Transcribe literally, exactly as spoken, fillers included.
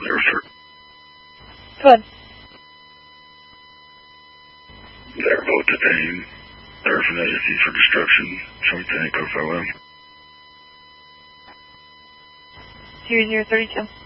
Air, sir. Good. Airboat to aim. Air from A S C for destruction. Showing Tank code five one. Zero zero thirty-two.